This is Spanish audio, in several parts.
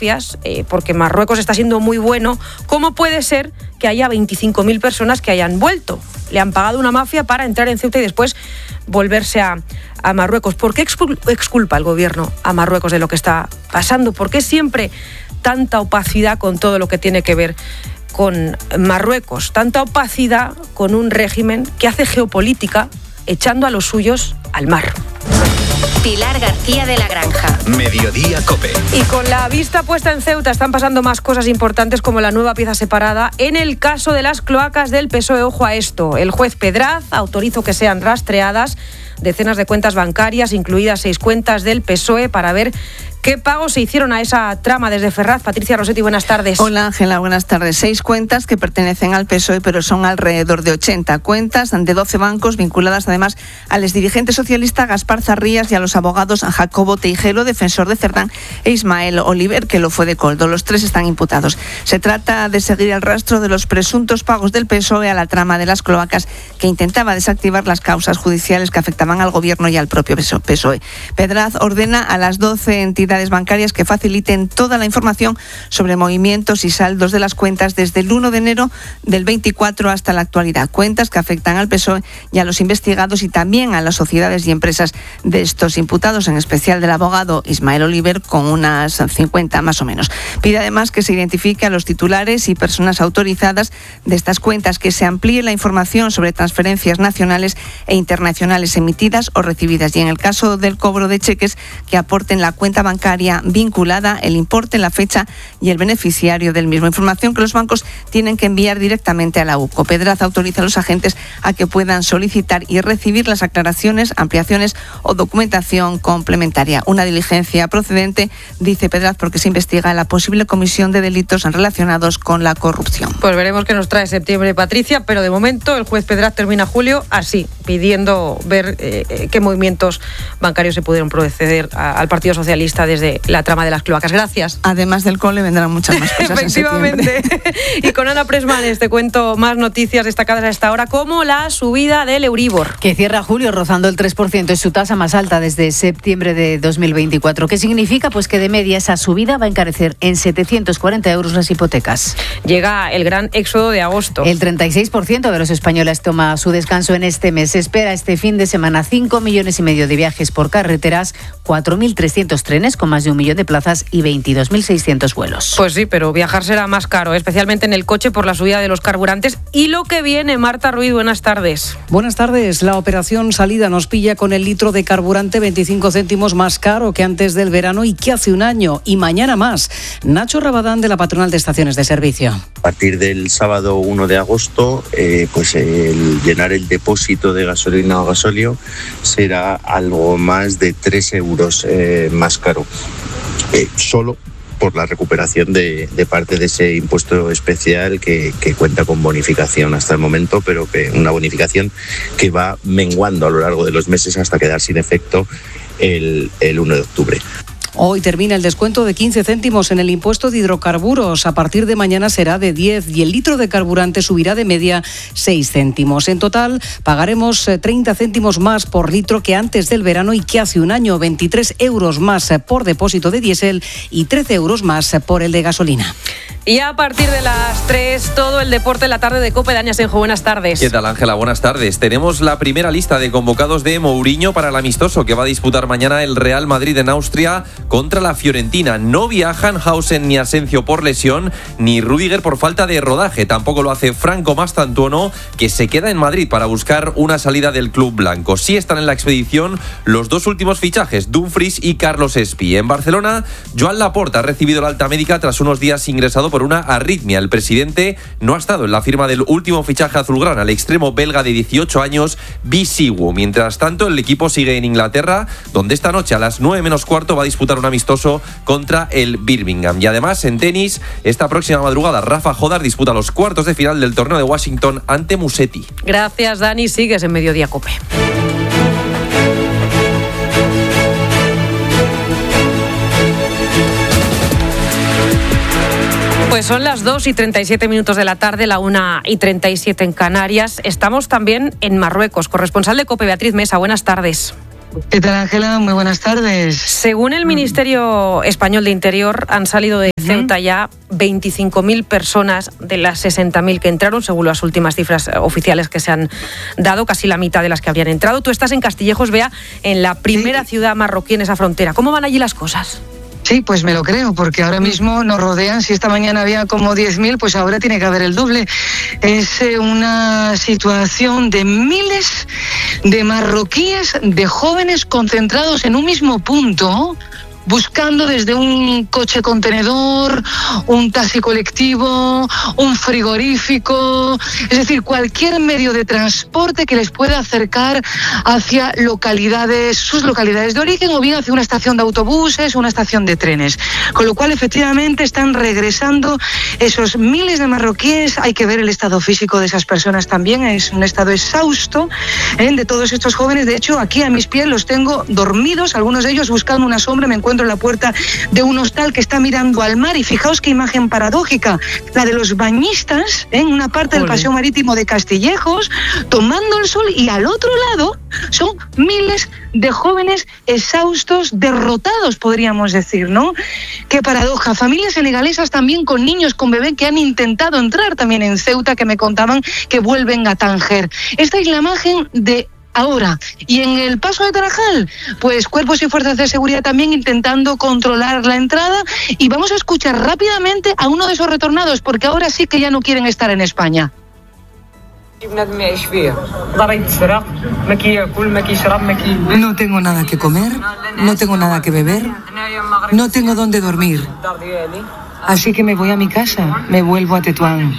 mafias, porque Marruecos está siendo muy bueno, ¿cómo puede ser que haya 25.000 personas que hayan vuelto? Le han pagado una mafia para entrar en Ceuta y después volverse a Marruecos. ¿Por qué exculpa el gobierno a Marruecos de lo que está pasando? ¿Por qué siempre tanta opacidad con todo lo que tiene que ver con Marruecos? Tanta opacidad con un régimen que hace geopolítica echando a los suyos al mar. Pilar García de la Granja. Mediodía COPE. Y con la vista puesta en Ceuta están pasando más cosas importantes como la nueva pieza separada en el caso de las cloacas del PSOE. Ojo a esto. El juez Pedraz autorizó que sean rastreadas decenas de cuentas bancarias, incluidas 6 cuentas del PSOE, para ver ¿qué pagos se hicieron a esa trama desde Ferraz? Patricia Rossetti, buenas tardes. Hola Ángela, buenas tardes. 6 cuentas que pertenecen al PSOE, pero son alrededor de 80 cuentas de 12 bancos vinculadas además al exdirigente socialista Gaspar Zarrías y a los abogados Jacobo Teijero, defensor de Cerdán, e Ismael Oliver, que lo fue de Coldo. Los 3 están imputados. Se trata de seguir el rastro de los presuntos pagos del PSOE a la trama de las cloacas que intentaba desactivar las causas judiciales que afectaban al gobierno y al propio PSOE. Pedraz ordena a las 12 entidades bancarias que faciliten toda la información sobre movimientos y saldos de las cuentas desde el 1 de enero del 24 hasta la actualidad. Cuentas que afectan al PSOE y a los investigados y también a las sociedades y empresas de estos imputados, en especial del abogado Ismael Oliver, con unas 50 más o menos. Pide además que se identifique a los titulares y personas autorizadas de estas cuentas, que se amplíe la información sobre transferencias nacionales e internacionales emitidas o recibidas y, en el caso del cobro de cheques, que aporten la cuenta bancaria vinculada, el importe, la fecha y el beneficiario del mismo. Información que los bancos tienen que enviar directamente a la UCO. Pedraz autoriza a los agentes a que puedan solicitar y recibir las aclaraciones, ampliaciones o documentación complementaria. Una diligencia procedente, dice Pedraz, porque se investiga la posible comisión de delitos relacionados con la corrupción. Pues veremos qué nos trae septiembre, Patricia, pero de momento el juez Pedraz termina julio así, pidiendo ver qué movimientos bancarios se pudieron proceder al Partido Socialista desde la trama de las cloacas. Gracias. Además del cole vendrán muchas más cosas. Efectivamente. Y con Ana Presmanes te cuento más noticias destacadas a esta hora, como la subida del Euribor. Que cierra julio rozando el 3%, es su tasa más alta desde septiembre de 2024. ¿Qué significa? Pues que de media esa subida va a encarecer en 740 euros las hipotecas. Llega el gran éxodo de agosto. El 36% de los españoles toma su descanso en este mes. Se espera este fin de semana 5,5 millones de viajes por carreteras, 4.300 trenes con más de 1 millón de plazas y 22.600 vuelos. Pues sí, pero viajar será más caro, especialmente en el coche por la subida de los carburantes. Y lo que viene, Marta Ruiz, buenas tardes. Buenas tardes. La operación salida nos pilla con el litro de carburante 25 céntimos más caro que antes del verano y que hace un año, y mañana más. Nacho Rabadán, de la Patronal de Estaciones de Servicio. A partir del sábado 1 de agosto, pues el llenar el depósito de gasolina o gasóleo será algo más de 3 euros más caro. Solo por la recuperación de parte de ese impuesto especial que cuenta con bonificación hasta el momento, pero que una bonificación que va menguando a lo largo de los meses hasta quedar sin efecto el 1 de octubre. Hoy termina el descuento de 15 céntimos en el impuesto de hidrocarburos. A partir de mañana será de 10 y el litro de carburante subirá de media 6 céntimos. En total pagaremos 30 céntimos más por litro que antes del verano y que hace un año, 23 euros más por depósito de diésel y 13 euros más por el de gasolina. Y a partir de las 3, todo el deporte en la tarde de COPE. Dani Asenjo, buenas tardes. ¿Qué tal, Ángela? Buenas tardes. Tenemos la primera lista de convocados de Mourinho para el amistoso que va a disputar mañana el Real Madrid en Austria contra la Fiorentina. No viajan Hausen ni Asencio por lesión, ni Rüdiger por falta de rodaje. Tampoco lo hace Franco Mastantuono, que se queda en Madrid para buscar una salida del club blanco. Sí están en la expedición los 2 últimos fichajes, Dumfries y Carlos Espi. En Barcelona, Joan Laporta ha recibido la alta médica tras unos días ingresado por una arritmia. El presidente no ha estado en la firma del último fichaje azulgrana, el extremo belga de 18 años, Bisiwo. Mientras tanto, el equipo sigue en Inglaterra, donde esta noche a las 9 menos cuarto va a disputar un amistoso contra el Birmingham. Y además, en tenis, esta próxima madrugada, Rafa Jodar disputa los cuartos de final del torneo de Washington ante Musetti. Gracias, Dani. Sigues en Mediodía COPE. Pues son las 2:37 de la tarde, la 1:37 en Canarias. Estamos también en Marruecos. Corresponsal de COPE, Beatriz Mesa, buenas tardes. ¿Qué tal, Ángela? Muy buenas tardes. Según el Ministerio Español de Interior, han salido de Ceuta ya 25.000 personas de las 60.000 que entraron, según las últimas cifras oficiales que se han dado, casi la mitad de las que habían entrado. Tú estás en Castillejos, Bea, en la primera ciudad marroquí en esa frontera. ¿Cómo van allí las cosas? Sí, pues me lo creo, porque ahora mismo nos rodean. Si esta mañana había como 10.000, pues ahora tiene que haber el doble. Es una situación de miles de marroquíes, de jóvenes concentrados en un mismo punto, buscando desde un coche contenedor, un taxi colectivo, un frigorífico, es decir, cualquier medio de transporte que les pueda acercar hacia sus localidades de origen, o bien hacia una estación de autobuses o una estación de trenes. Con lo cual, efectivamente, están regresando esos miles de marroquíes. Hay que ver el estado físico de esas personas también, es un estado exhausto, de todos estos jóvenes. De hecho, aquí a mis pies los tengo dormidos, algunos de ellos buscando una sombra. Me encuentro en la puerta de un hostal que está mirando al mar, y fijaos qué imagen paradójica, la de los bañistas en una parte del paseo marítimo de Castillejos tomando el sol, y al otro lado son miles de jóvenes exhaustos, derrotados, podríamos decir, ¿no? Qué paradoja. Familias senegalesas también con niños, con bebés, que han intentado entrar también en Ceuta, que me contaban que vuelven a Tánger. Esta es la imagen de ahora. Y en el paso de Tarajal, pues cuerpos y fuerzas de seguridad también intentando controlar la entrada. Y vamos a escuchar rápidamente a uno de esos retornados, porque ahora sí que ya no quieren estar en España. No tengo nada que comer, no tengo nada que beber, no tengo dónde dormir. Así que me voy a mi casa, me vuelvo a Tetuán.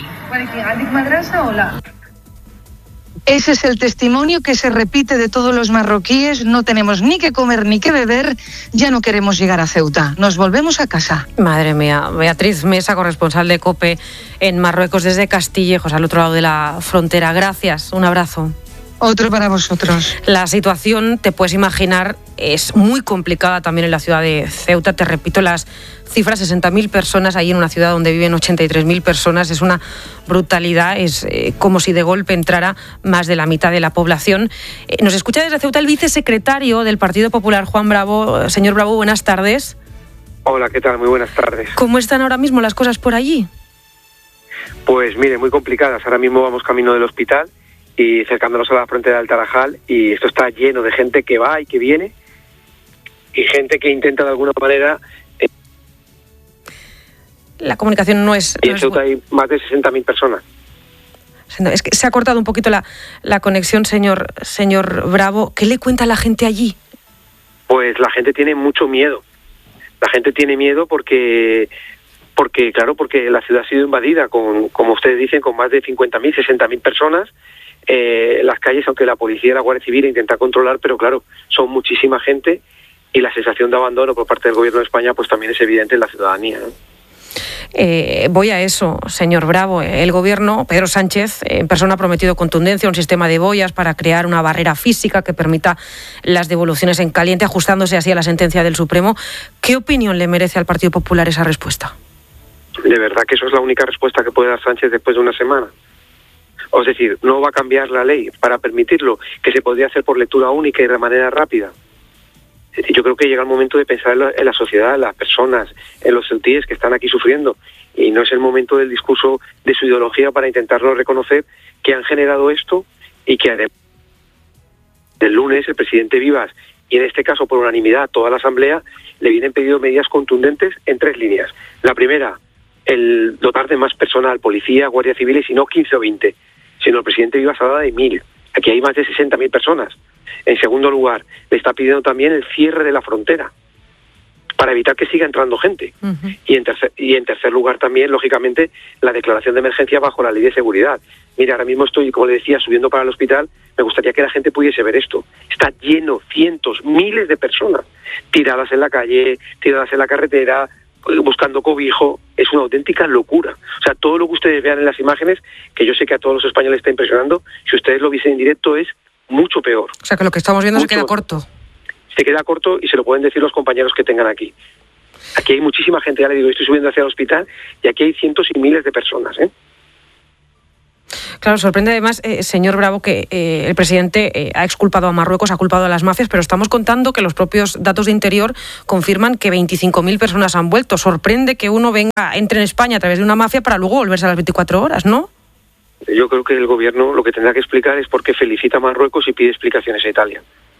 Ese es el testimonio que se repite de todos los marroquíes. No tenemos ni que comer ni que beber, ya no queremos llegar a Ceuta, nos volvemos a casa. Madre mía. Beatriz Mesa, corresponsal de COPE en Marruecos desde Castillejos, al otro lado de la frontera. Gracias, un abrazo. Otro para vosotros. La situación, te puedes imaginar, es muy complicada también en la ciudad de Ceuta. Te repito las cifras: 60.000 personas ahí en una ciudad donde viven 83.000 personas. Es una brutalidad, es como si de golpe entrara más de la mitad de la población. Nos escucha desde Ceuta el vicesecretario del Partido Popular, Juan Bravo. Señor Bravo, buenas tardes. Hola, ¿qué tal? Muy buenas tardes. ¿Cómo están ahora mismo las cosas por allí? Pues mire, muy complicadas. Ahora mismo vamos camino del hospital y acercándonos a la frontera del Tarajal, y esto está lleno de gente que va y que viene, y gente que intenta de alguna manera... La comunicación no es... Y en Ceuta hay más de 60.000 personas. Es que se ha cortado un poquito la conexión, señor Bravo. ¿Qué le cuenta la gente allí? Pues la gente tiene mucho miedo. La gente tiene miedo porque la ciudad ha sido invadida, como ustedes dicen, con más de 50.000, 60.000 personas. Las calles, aunque la policía y la Guardia Civil intentan controlar, pero claro, son muchísima gente, y la sensación de abandono por parte del Gobierno de España pues también es evidente en la ciudadanía, ¿no? Voy a eso, señor Bravo. El Gobierno, Pedro Sánchez, en persona ha prometido contundencia, un sistema de boyas para crear una barrera física que permita las devoluciones en caliente, ajustándose así a la sentencia del Supremo. ¿Qué opinión le merece al Partido Popular esa respuesta? ¿De verdad que eso es la única respuesta que puede dar Sánchez después de una semana? Es decir, no va a cambiar la ley para permitirlo, que se podría hacer por lectura única y de manera rápida. Es decir, yo creo que llega el momento de pensar en la sociedad, en las personas, en los ceutíes que están aquí sufriendo, y no es el momento del discurso de su ideología para intentarlo reconocer que han generado esto, y que además el lunes el presidente Vivas, y en este caso por unanimidad toda la Asamblea, le vienen pedido medidas contundentes en 3 líneas. La primera, el dotar de más personal, policía, guardia civil, y si no 15 o 20, sino el presidente Vivas habla de 1.000. Aquí hay más de 60.000 personas. En segundo lugar, le está pidiendo también el cierre de la frontera para evitar que siga entrando gente. Uh-huh. Y en tercer lugar también, lógicamente, la declaración de emergencia bajo la ley de seguridad. Mira, ahora mismo estoy, como le decía, subiendo para el hospital. Me gustaría que la gente pudiese ver esto. Está lleno, cientos, miles de personas tiradas en la calle, tiradas en la carretera, buscando cobijo. Es una auténtica locura. O sea, todo lo que ustedes vean en las imágenes, que yo sé que a todos los españoles está impresionando, si ustedes lo viesen en directo es mucho peor. O sea, que lo que estamos viendo se queda corto. Se queda corto, y se lo pueden decir los compañeros que tengan aquí. Aquí hay muchísima gente, ya le digo, estoy subiendo hacia el hospital, y aquí hay cientos y miles de personas, ¿eh? Claro, sorprende además, señor Bravo, que el presidente ha exculpado a Marruecos, ha culpado a las mafias, pero estamos contando que los propios datos de Interior confirman que 25.000 personas han vuelto. Sorprende que uno entre en España a través de una mafia para luego volverse a las 24 horas, ¿no? Yo creo que el gobierno lo que tendrá que explicar es por qué felicita a Marruecos y pide explicaciones a Italia.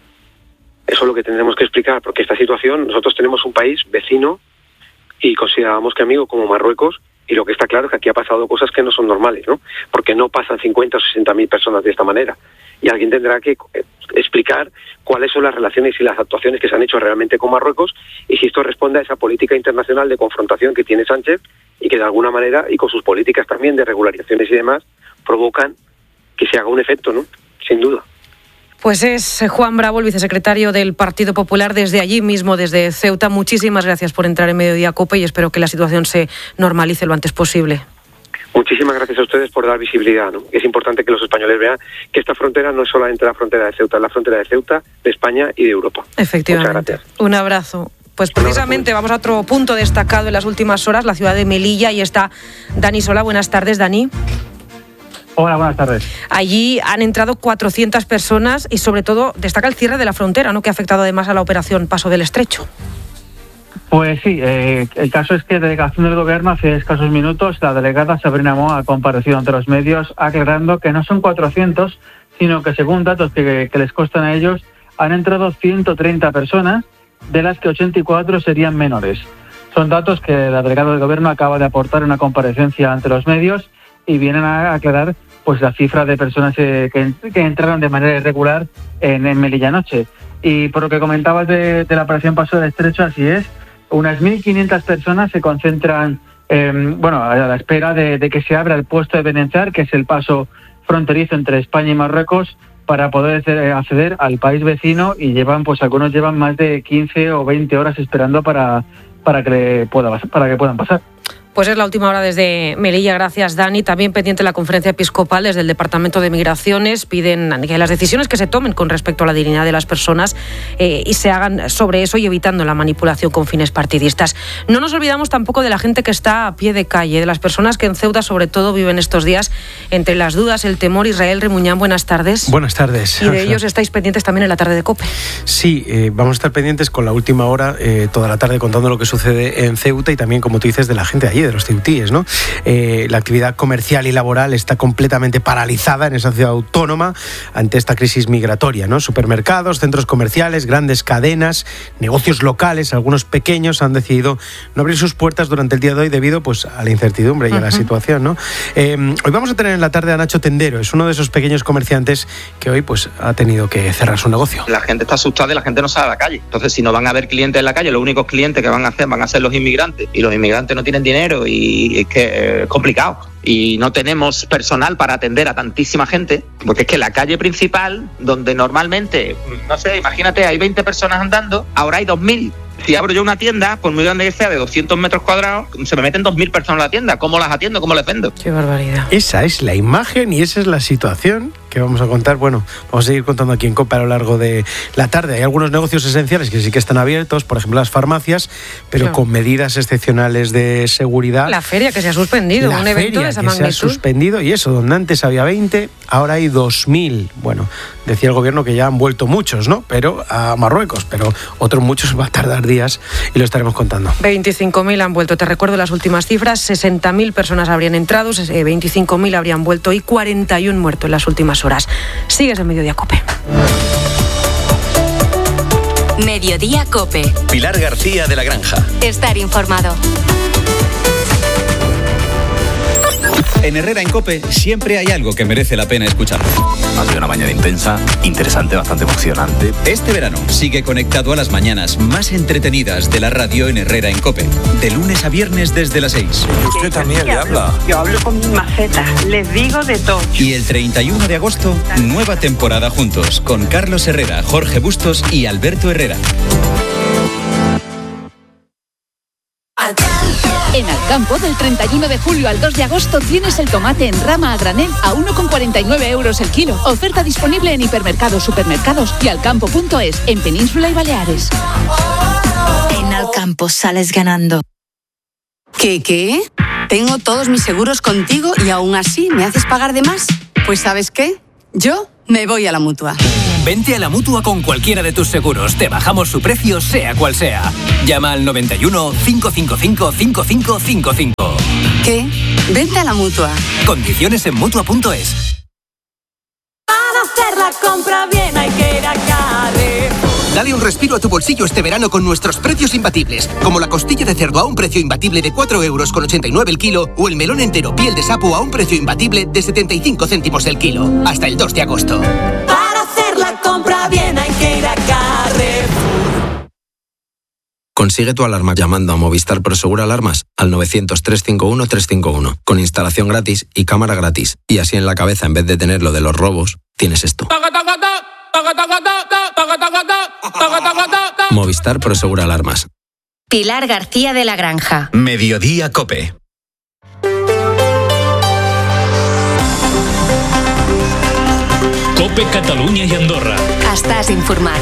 Eso es lo que tendremos que explicar, porque esta situación, nosotros tenemos un país vecino y considerábamos que amigo como Marruecos, y lo que está claro es que aquí ha pasado cosas que no son normales, ¿no? Porque no pasan 50 o 60.000 personas de esta manera. Y alguien tendrá que explicar cuáles son las relaciones y las actuaciones que se han hecho realmente con Marruecos y si esto responde a esa política internacional de confrontación que tiene Sánchez y que de alguna manera, y con sus políticas también de regularizaciones y demás, provocan que se haga un efecto, ¿no? Sin duda. Pues es Juan Bravo, el vicesecretario del Partido Popular, desde allí mismo, desde Ceuta. Muchísimas gracias por entrar en Mediodía COPE y espero que la situación se normalice lo antes posible. Muchísimas gracias a ustedes por dar visibilidad, ¿no? Es importante que los españoles vean que esta frontera no es solamente la frontera de Ceuta, es la frontera de Ceuta, de España y de Europa. Efectivamente. Muchas gracias. Un abrazo. Pues precisamente vamos a otro punto destacado en las últimas horas, la ciudad de Melilla, y está Dani Sola. Buenas tardes, Dani. Hola, buenas tardes. Allí han entrado 400 personas y sobre todo destaca el cierre de la frontera, ¿no?, que ha afectado además a la operación Paso del Estrecho. Pues sí, el caso es que la delegación del Gobierno hace escasos minutos, la delegada Sabrina Moa ha comparecido ante los medios aclarando que no son 400, sino que según datos que les constan a ellos, han entrado 130 personas, de las que 84 serían menores. Son datos que la delegada del Gobierno acaba de aportar en una comparecencia ante los medios y vienen a aclarar pues la cifra de personas que entraron de manera irregular en Melilla anoche. Y por lo que comentabas de la operación Paso del Estrecho, así es, unas 1.500 personas se concentran a la espera de que se abra el puesto de Benenzar, que es el paso fronterizo entre España y Marruecos, para poder acceder al país vecino, y algunos llevan más de 15 o 20 horas esperando para que puedan pasar. Pues es la última hora desde Melilla. Gracias, Dani. También pendiente la conferencia episcopal desde el Departamento de Migraciones. Piden que las decisiones que se tomen con respecto a la dignidad de las personas y se hagan sobre eso y evitando la manipulación con fines partidistas. No nos olvidamos tampoco de la gente que está a pie de calle, de las personas que en Ceuta sobre todo viven estos días entre las dudas, el temor. Israel Remuñán, buenas tardes. Buenas tardes. Y de ellos estáis pendientes también en la tarde de COPE. Sí, vamos a estar pendientes con la última hora, toda la tarde, contando lo que sucede en Ceuta y también, como tú dices, de la gente allí, de los ceutíes, ¿no? La actividad comercial y laboral está completamente paralizada en esa ciudad autónoma ante esta crisis migratoria, ¿no? Supermercados, centros comerciales, grandes cadenas, negocios locales, algunos pequeños, han decidido no abrir sus puertas durante el día de hoy debido a la incertidumbre y a la situación, ¿no? Hoy vamos a tener en la tarde a Nacho Tendero, es uno de esos pequeños comerciantes que hoy ha tenido que cerrar su negocio. La gente está asustada y la gente no sale a la calle. Entonces, si no van a haber clientes en la calle, los únicos clientes que van a ser los inmigrantes, y los inmigrantes no tienen dinero y es que es complicado. Y no tenemos personal para atender a tantísima gente, porque es que la calle principal, donde normalmente, no sé, imagínate, hay 20 personas andando, ahora hay 2.000. Si abro yo una tienda, por muy grande que sea, de 200 metros cuadrados, se me meten 2.000 personas en la tienda. ¿Cómo las atiendo? ¿Cómo les vendo? ¡Qué barbaridad! Esa es la imagen y esa es la situación que vamos a contar. Bueno, vamos a seguir contando aquí en COPE a lo largo de la tarde. Hay algunos negocios esenciales que sí que están abiertos, por ejemplo las farmacias, pero con medidas excepcionales de seguridad. La feria que se ha suspendido, un evento de esa magnitud. Se ha suspendido, y eso, donde antes había 20, ahora hay 2.000. Bueno, decía el gobierno que ya han vuelto muchos, ¿no? Pero a Marruecos, pero otros muchos va a tardar días y lo estaremos contando. 25.000 han vuelto. Te recuerdo las últimas cifras: 60.000 personas habrían entrado, 25.000 habrían vuelto y 41 muertos en las últimas horas. Sigues en Mediodía COPE. Mediodía COPE. Pilar García de la Granja. Estar informado. En Herrera en COPE siempre hay algo que merece la pena escuchar. Ha sido una mañana intensa, interesante, bastante emocionante. Este verano sigue conectado a las mañanas más entretenidas de la radio en Herrera en COPE. De lunes a viernes desde las 6. Y usted también le habla. Yo hablo con mi maceta, les digo de todo. Y el 31 de agosto, nueva temporada juntos con Carlos Herrera, Jorge Bustos y Alberto Herrera. En Alcampo, del 31 de julio al 2 de agosto, tienes el tomate en rama a granel a 1,49 euros el kilo. Oferta disponible en hipermercados, supermercados y alcampo.es, en Península y Baleares. En Alcampo sales ganando. ¿Qué? Tengo todos mis seguros contigo y aún así me haces pagar de más. Pues ¿sabes qué? Yo me voy a la Mutua. Vente a la Mutua con cualquiera de tus seguros. Te bajamos su precio, sea cual sea. Llama al 91 555 5555. ¿Qué? Vente a la Mutua. Condiciones en Mutua.es. Para hacer la compra bien hay que ir a Carrefour. Dale un respiro a tu bolsillo este verano con nuestros precios imbatibles, como la costilla de cerdo a un precio imbatible de 4,89 € el kilo o el melón entero piel de sapo a un precio imbatible de 75 céntimos el kilo. Hasta el 2 de agosto. Para hacer la compra bien hay que ir a Carrefour. Consigue tu alarma llamando a Movistar Prosegur Alarmas al 900-351-351, con instalación gratis y cámara gratis. Y así en la cabeza, en vez de tener lo de los robos, tienes esto. Movistar Prosegur Alarmas. Pilar García de la Granja. Mediodía COPE. COPE Catalunya i Andorra. Estàs informat.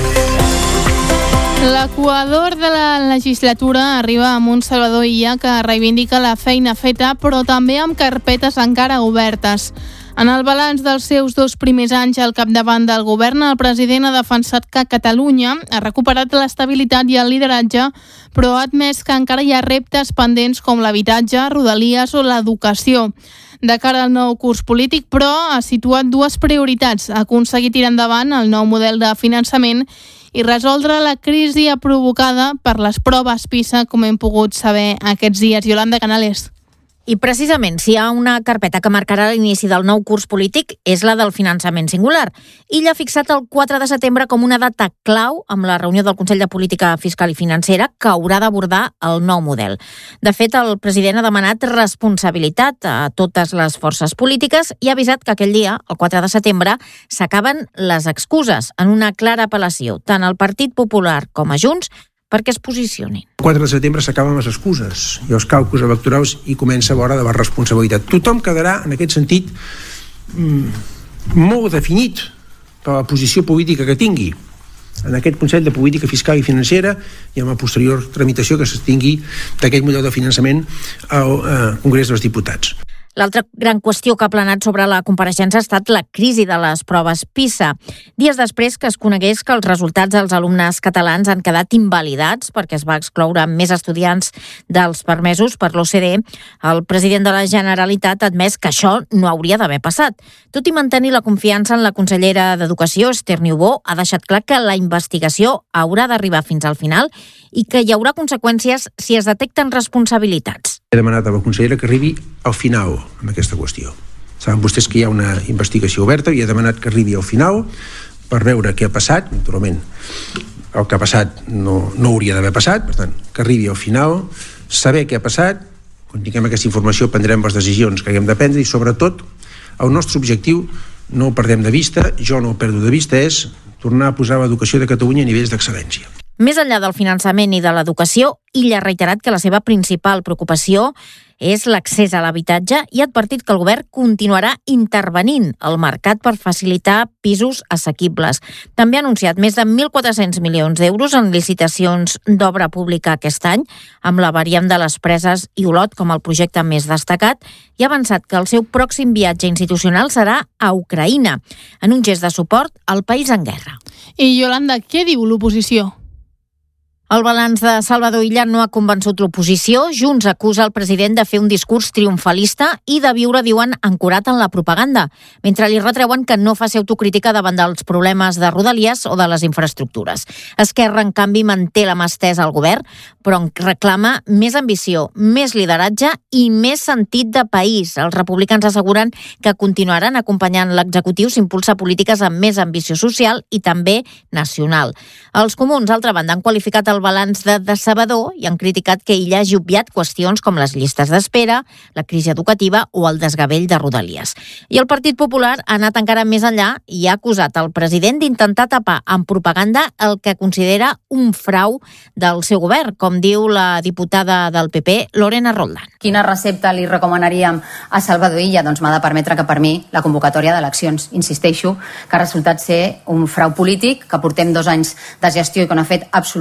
L'equador de la legislatura arriba amb un Salvador Illa que reivindica la feina feta, però també amb carpetes encara obertes. En el balanç dels seus 2 primers anys al capdavant del govern, el president ha defensat que Catalunya ha recuperat l'estabilitat i el lideratge, però ha admès que encara hi ha reptes pendents com l'habitatge, Rodalies o l'educació. De cara al nou curs polític, però, ha situat 2 prioritats: aconseguir tirar endavant el nou model de finançament i resoldre la crisi provocada per les proves PISA, com hem pogut saber aquests dies. Yolanda Canales. I precisament, si hi ha una carpeta que marcarà l'inici del nou curs polític, és la del finançament singular. Illa ha fixat el 4 de setembre com una data clau amb la reunió del Consell de Política Fiscal i Financera que haurà d'abordar el nou model. De fet, el president ha demanat responsabilitat a totes les forces polítiques i ha avisat que aquell dia, el 4 de setembre, s'acaben les excuses en una clara apel·lació, tant al Partit Popular com a Junts, perquè es posicionin. El 4 de setembre s'acaben les excuses i els càlculs electorals i comença l'hora de la responsabilitat. Tothom quedarà, en aquest sentit, molt definit per la posició política que tingui en aquest Consell de Política Fiscal i Financera i amb la posterior tramitació que s'estingui d'aquest model de finançament al Congrés dels Diputats. L'altra gran qüestió que ha planat sobre la compareixença ha estat la crisi de les proves PISA. Dies després que es conegués que els resultats dels alumnes catalans han quedat invalidats perquè es va excloure més estudiants dels permesos per l'OCDE, el president de la Generalitat ha admès que això no hauria d'haver passat. Tot i mantenir la confiança en la consellera d'Educació, Esther Niubó, ha deixat clar que la investigació haurà d'arribar fins al final i que hi haurà conseqüències si es detecten responsabilitats. He demanat a la consellera que arribi al final amb aquesta qüestió. Saben vostès que hi ha una investigació oberta i he demanat que arribi al final per veure què ha passat. Naturalment, el que ha passat no hauria d'haver passat, per tant, que arribi al final, saber què ha passat, quan tinguem aquesta informació prendrem les decisions que haguem de prendre i sobretot el nostre objectiu, no ho perdem de vista, jo no ho perdo de vista, és tornar a posar l'educació de Catalunya a nivells d'excel·lència. Més enllà del finançament i de l'educació, Illa ha reiterat que la seva principal preocupació és l'accés a l'habitatge i ha advertit que el govern continuarà intervenint al mercat per facilitar pisos assequibles. També ha anunciat més de 1.400 milions d'euros en licitacions d'obra pública aquest any, amb la variant de les Preses i Olot com el projecte més destacat, i ha avançat que el seu pròxim viatge institucional serà a Ucraïna, en un gest de suport al país en guerra. I Yolanda, què diu l'oposició? El balanç de Salvador Illa no ha convençut l'oposició. Junts acusa el president de fer un discurs triomfalista i de viure, diuen, ancorat en la propaganda, mentre li retreuen que no faci autocrítica davant dels problemes de Rodalies o de les infraestructures. Esquerra, en canvi, manté la mà estesa al govern, però en reclama més ambició, més lideratge i més sentit de país. Els republicans asseguren que continuaran acompanyant l'executiu si impulsa polítiques amb més ambició social i també nacional. Els comuns, d'altra banda, han qualificat el balanç de decebedor i han criticat que Illa hagi obviat qüestions com les llistes d'espera, la crisi educativa o el desgavell de Rodalies. I el Partit Popular ha anat encara més enllà i ha acusat el president d'intentar tapar amb propaganda el que considera un frau del seu govern, com diu la diputada del PP, Lorena Roldán. Quina recepta li recomanaríem a Salvador Illa? Doncs m'ha de permetre que per mi la convocatòria d'eleccions, insisteixo, que ha resultat ser un frau polític, que portem 2 anys de gestió i que no ha fet absolutament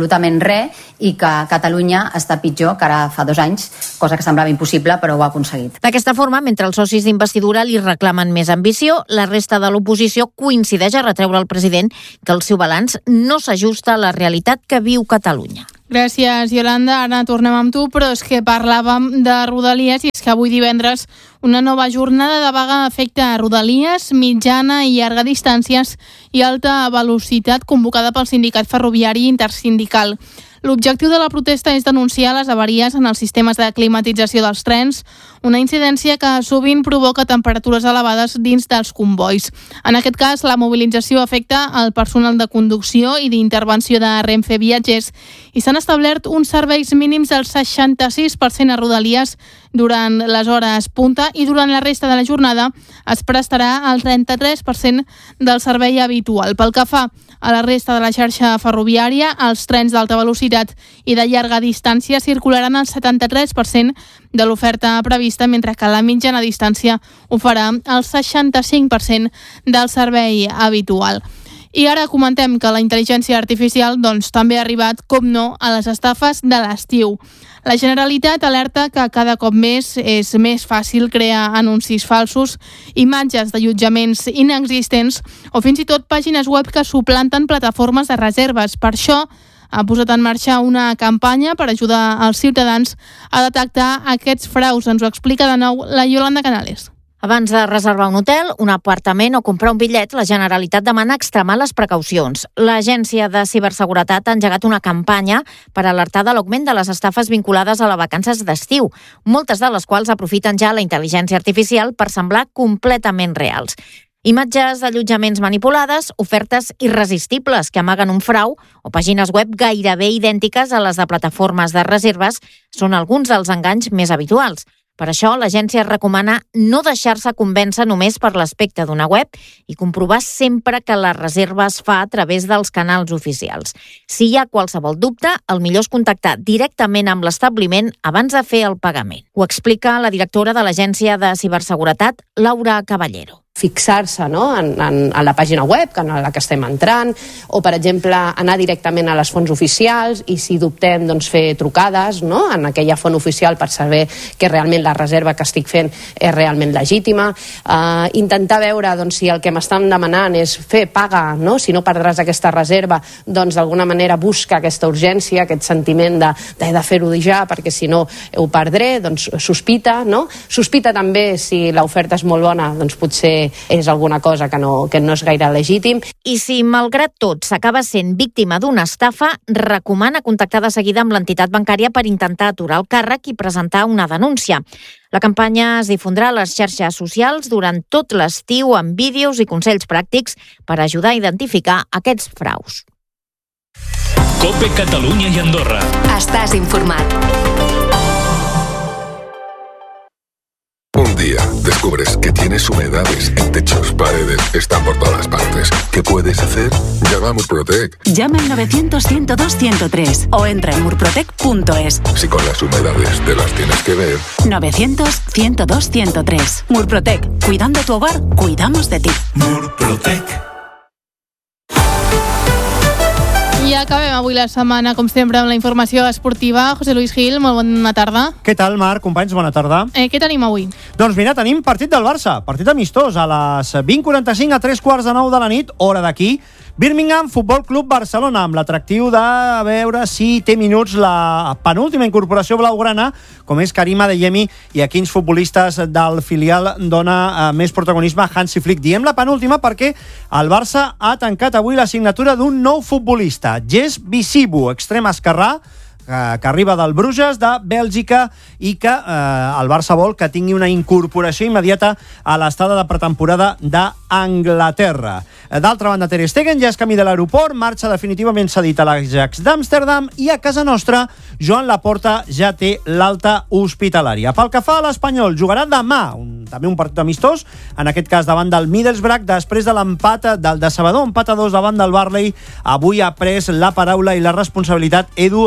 res i que Catalunya està pitjor que ara fa 2 anys, cosa que semblava impossible, però ho ha aconseguit. D'aquesta forma, mentre els socis d'investidura li reclamen més ambició, la resta de l'oposició coincideix a retreure al president que el seu balanç no s'ajusta a la realitat que viu Catalunya. Gràcies, Yolanda. Ara tornem amb tu, però és que parlàvem de Rodalies i és que avui divendres una nova jornada de vaga afecta a Rodalies, mitjana i llarga distàncies i alta velocitat convocada pel Sindicat Ferroviari Intersindical. L'objectiu de la protesta és denunciar les avaries en els sistemes de climatització dels trens, una incidència que sovint provoca temperatures elevades dins dels convois. En aquest cas, la mobilització afecta el personal de conducció i d'intervenció de Renfe Viatgers i s'han establert uns serveis mínims del 66% a Rodalies durant les hores punta i durant la resta de la jornada es prestarà el 33% del servei habitual. Pel que fa a la resta de la xarxa ferroviària, els trens d'alta velocitat i de llarga distància circularan el 73% de l'oferta prevista, mentre que la mitjana distància ho farà el 65% del servei habitual. I ara comentem que la intel·ligència artificial també ha arribat, com no, a les estafes de l'estiu. La Generalitat alerta que cada cop més és més fàcil crear anuncis falsos, imatges d'allotjaments inexistents o fins i tot pàgines web que suplanten plataformes de reserves. Per això ha posat en marxa una campanya per ajudar els ciutadans a detectar aquests fraus. Ens ho explica de nou la Yolanda Canales. Abans de reservar un hotel, un apartament o comprar un bitllet, la Generalitat demana extremar les precaucions. L'Agència de Ciberseguretat ha engegat una campanya per alertar de l'augment de les estafes vinculades a les vacances d'estiu, moltes de les quals aprofiten ja la intel·ligència artificial per semblar completament reals. Imatges d'allotjaments manipulades, ofertes irresistibles que amaguen un frau o pàgines web gairebé idèntiques a les de plataformes de reserves són alguns dels enganys més habituals. Per això, l'agència recomana no deixar-se convèncer només per l'aspecte d'una web i comprovar sempre que la reserva es fa a través dels canals oficials. Si hi ha qualsevol dubte, el millor és contactar directament amb l'establiment abans de fer el pagament. Ho explica la directora de l'Agència de Ciberseguretat, Laura Caballero. Fixar-se en la pàgina web en la que estem entrant o, per exemple, anar directament a les fonts oficials i, si dubtem, fer trucades en aquella font oficial per saber que realment la reserva que estic fent és realment legítima. Intentar veure si el que m'estan demanant és fer paga, si no perdràs aquesta reserva, d'alguna manera busca aquesta urgència, aquest sentiment de fer-ho ja perquè si no ho perdré, sospita. Sospita també si l'oferta és molt bona, potser és alguna cosa que no és gaire legítim. I si, malgrat tot, s'acaba sent víctima d'una estafa, recomana contactar de seguida amb l'entitat bancària per intentar aturar el càrrec i presentar una denúncia. La campanya es difondrà a les xarxes socials durant tot l'estiu amb vídeos i consells pràctics per ajudar a identificar aquests fraus. COPE Catalunya i Andorra. Estàs informat. Un día descubres que tienes humedades en techos, paredes, están por todas partes. ¿Qué puedes hacer? Llama a Murprotec. Llama al 900-102-103 o entra en murprotec.es. Si con las humedades te las tienes que ver. 900-102-103. Murprotec. Cuidando tu hogar, cuidamos de ti. Murprotec. I acabem avui la setmana, com sempre, amb la informació esportiva. José Luis Gil, molt bona tarda. Què tal, Marc? Companys, bona tarda. Què tenim avui? Doncs mira, tenim partit del Barça, partit amistós, a les 20:45 a 3:15 de la nit, hora d'aquí. Birmingham Futbol Club Barcelona, amb l'atractiu de veure si té minuts la penúltima incorporació blaugrana, com és Karim Adeyemi, i a quins futbolistes del filial dona més protagonisme Hansi Flick. Diem la penúltima perquè el Barça ha tancat avui la signatura d'un nou futbolista, Jess Bisibu, extrem esquerrà, que arriba del Bruges, de Bèlgica, i que el Barça vol que tingui una incorporació immediata a l'estada de pretemporada d'Anglaterra. D'altra banda, Ter Stegen ja és camí de l'aeroport, marxa definitivament cedit a l'Ajax d'Amsterdam, i a casa nostra, Joan Laporta ja té l'alta hospitalària. Pel que fa a l'Espanyol, jugarà demà, també un partit amistós, en aquest cas davant del Middlesbrough, després de l'empat del decebedor, empat a 2 davant del Burnley. Avui ha pres la paraula i la responsabilitat Edu Expósito,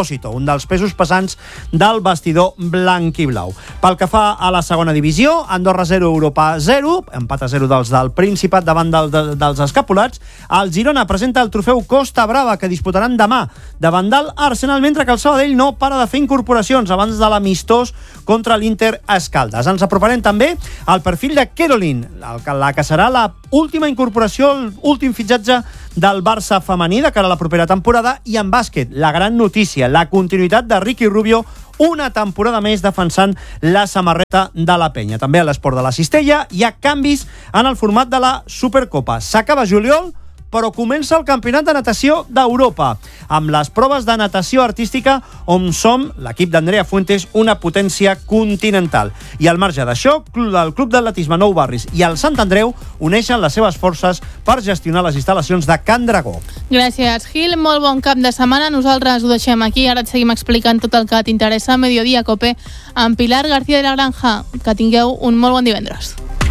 Expósito, un dels pesos pesants del vestidor blanc i blau. Pel que fa a la segona divisió, Andorra 0, Europa 0, empat a 0 dels del Principat davant dels escapulats. El Girona presenta el trofeu Costa Brava, que disputaran demà davant del Arsenal, mentre que el Sabadell no para de fer incorporacions abans de l'amistós contra l'Inter Escaldes. Ens aproparem també al perfil de Caroline, la que serà la última incorporació, l'últim fitxatge del Barça femení de cara a la propera temporada. I en bàsquet, la gran notícia, la continuïtat de Ricky Rubio, una temporada més defensant la samarreta de la penya. També a l'esport de la cistella hi ha canvis en el format de la Supercopa. S'acaba juliol, però comença el Campionat de Natació d'Europa, amb les proves de natació artística on som, l'equip d'Andrea Fuentes, una potència continental. I al marge d'això, el Club d'Atletisme Nou Barris i el Sant Andreu uneixen les seves forces per gestionar les instal·lacions de Can Dragó. Gràcies, Gil. Molt bon cap de setmana. Nosaltres ho deixem aquí. Ara et seguim explicant tot el que t'interessa a Mediodía Cope amb Pilar García de la Granja. Que tingueu un molt bon divendres.